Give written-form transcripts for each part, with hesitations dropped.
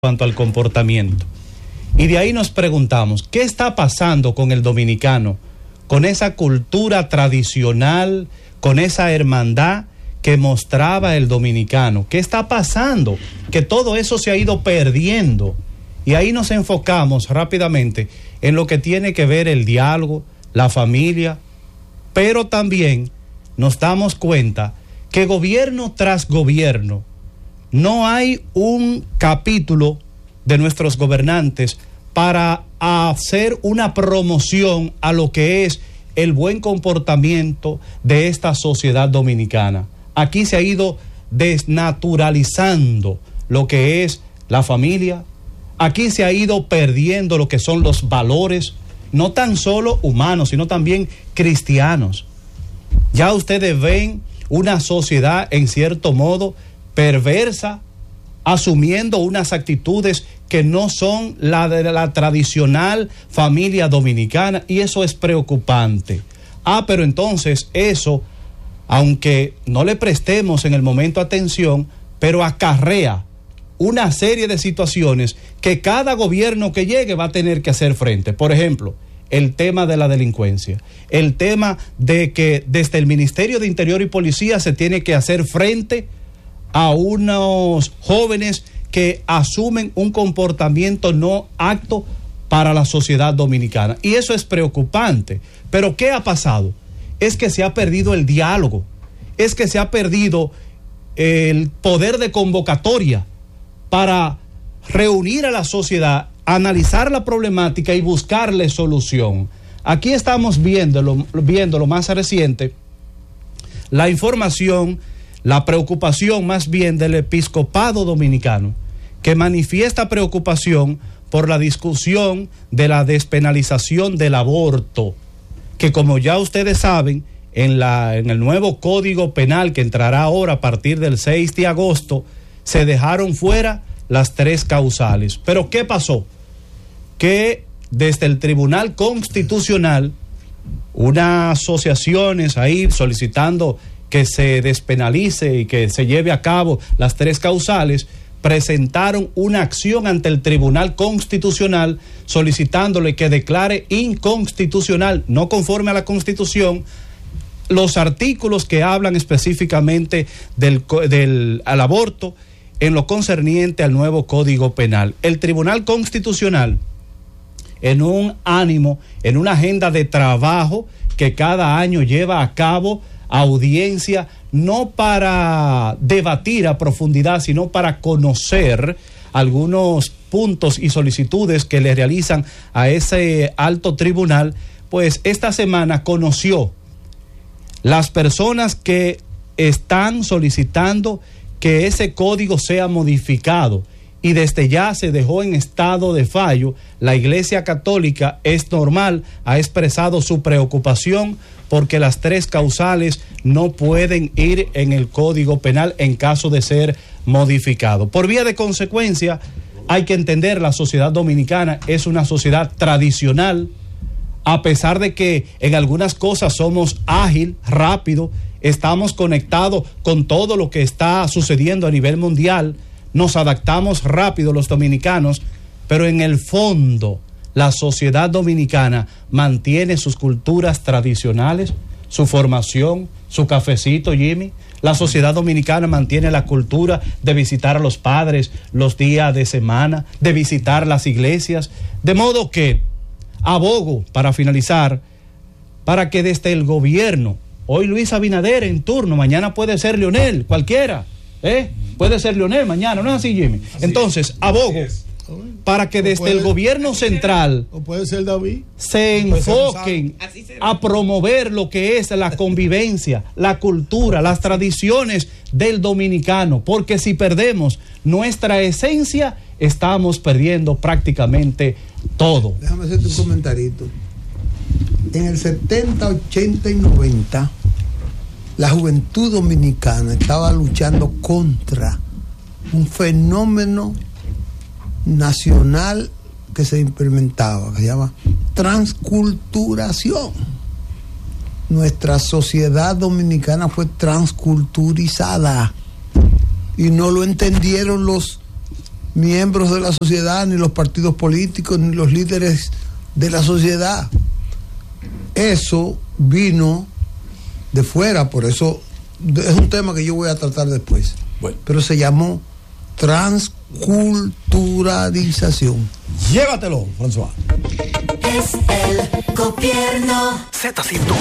cuanto al comportamiento. Y de ahí nos preguntamos, ¿qué está pasando con el dominicano? Con esa cultura tradicional, con esa hermandad que mostraba el dominicano. ¿Qué está pasando? Que todo eso se ha ido perdiendo. Y ahí nos enfocamos rápidamente en lo que tiene que ver el diálogo, la familia, pero también nos damos cuenta que gobierno tras gobierno no hay un capítulo de nuestros gobernantes para hacer una promoción a lo que es el buen comportamiento de esta sociedad dominicana. Aquí se ha ido desnaturalizando lo que es la familia. Aquí se ha ido perdiendo lo que son los valores, no tan solo humanos, sino también cristianos. Ya ustedes ven una sociedad en cierto modo perversa, asumiendo unas actitudes que no son la de la tradicional familia dominicana, y eso es preocupante. Pero entonces eso, aunque no le prestemos en el momento atención, pero acarrea una serie de situaciones que cada gobierno que llegue va a tener que hacer frente. Por ejemplo, el tema de la delincuencia, el tema de que desde el Ministerio de Interior y Policía se tiene que hacer frente a unos jóvenes que asumen un comportamiento no apto para la sociedad dominicana. Y eso es preocupante. Pero ¿qué ha pasado? Es que se ha perdido el diálogo, es que se ha perdido el poder de convocatoria para reunir a la sociedad, analizar la problemática y buscarle solución. Aquí estamos viendo lo más reciente, la información, la preocupación más bien del episcopado dominicano, que manifiesta preocupación por la discusión de la despenalización del aborto, que como ya ustedes saben, en el nuevo Código Penal que entrará ahora a partir del 6 de agosto, se dejaron fuera las 3 causales. Pero ¿qué pasó? Que desde el Tribunal Constitucional, unas asociaciones ahí solicitando que se despenalice y que se lleve a cabo las 3 causales, presentaron una acción ante el Tribunal Constitucional solicitándole que declare inconstitucional, no conforme a la Constitución, los artículos que hablan específicamente al aborto en lo concerniente al nuevo Código Penal. El Tribunal Constitucional, en un ánimo, en una agenda de trabajo que cada año lleva a cabo audiencia, no para debatir a profundidad, sino para conocer algunos puntos y solicitudes que le realizan a ese alto tribunal, pues esta semana conoció las personas que están solicitando que ese código sea modificado, y desde ya se dejó en estado de fallo. La Iglesia Católica, es normal, ha expresado su preocupación porque las 3 causales no pueden ir en el Código Penal en caso de ser modificado. Por vía de consecuencia, hay que entender, la sociedad dominicana es una sociedad tradicional, a pesar de que en algunas cosas somos ágil, rápido, estamos conectados con todo lo que está sucediendo a nivel mundial, nos adaptamos rápido los dominicanos, pero en el fondo la sociedad dominicana mantiene sus culturas tradicionales, su formación, su cafecito, Jimmy. La sociedad dominicana mantiene la cultura de visitar a los padres los días de semana, de visitar las iglesias, de modo que abogo, para finalizar, para que desde el gobierno, hoy Luis Abinader en turno, mañana puede ser Leonel, cualquiera, puede ser Leonel mañana, ¿no es así, Jimmy? Entonces, abogo para que desde el gobierno central, o puede ser David, se enfoquen a promover lo que es la convivencia, la cultura, las tradiciones del dominicano, porque si perdemos nuestra esencia, estamos perdiendo prácticamente todo. Déjame hacerte un comentarito. En el 70, 80 y 90, la juventud dominicana estaba luchando contra un fenómeno nacional que se implementaba, que se llama transculturación. Nuestra sociedad dominicana fue transculturizada y no lo entendieron los miembros de la sociedad, ni los partidos políticos, ni los líderes de la sociedad. Eso vino de fuera, por eso es un tema que yo voy a tratar después. Bueno. Pero se llamó transculturalización. Llévatelo, François. Es el gobierno. Z101.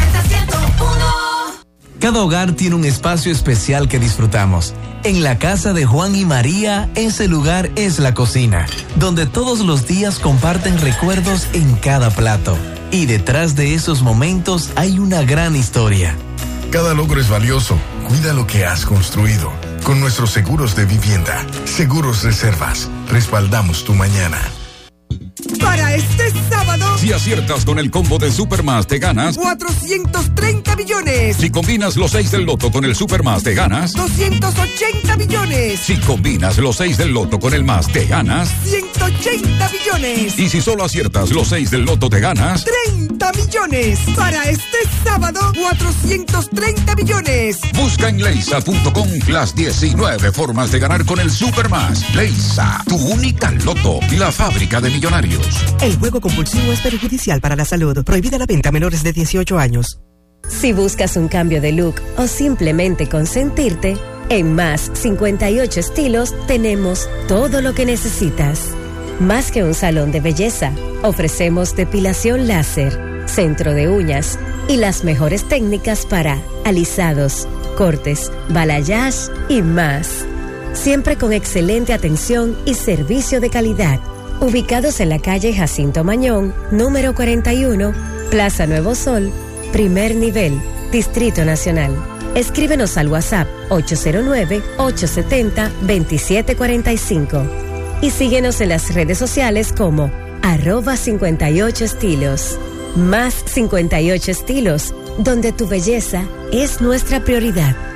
Cada hogar tiene un espacio especial que disfrutamos. En la casa de Juan y María, ese lugar es la cocina, donde todos los días comparten recuerdos en cada plato. Y detrás de esos momentos hay una gran historia. Cada logro es valioso. Cuida lo que has construido. Con nuestros seguros de vivienda, Seguros Reservas, respaldamos tu mañana. Para este sábado, si aciertas con el combo de Supermás, te ganas 430 millones. Si combinas los 6 del loto con el Supermás, te ganas 280 millones. Si combinas los 6 del loto con el más, te ganas 180 millones. Y si solo aciertas los 6 del loto, te ganas 30 millones. Para este sábado, 430 millones. Busca en leisa.com las 19 formas de ganar con el Supermás. Leisa, tu única loto, la fábrica de millonarios. El juego compulsivo es perjudicial para la salud. Prohibida la venta a menores de 18 años. Si buscas un cambio de look o simplemente consentirte, en Más 58 Estilos tenemos todo lo que necesitas. Más que un salón de belleza, ofrecemos depilación láser, centro de uñas y las mejores técnicas para alisados, cortes, balayage y más. Siempre con excelente atención y servicio de calidad. Ubicados en la calle Jacinto Mañón, número 41, Plaza Nuevo Sol, primer nivel, Distrito Nacional. Escríbenos al WhatsApp 809-870-2745 y síguenos en las redes sociales como @58estilos. Más 58 Estilos, donde tu belleza es nuestra prioridad.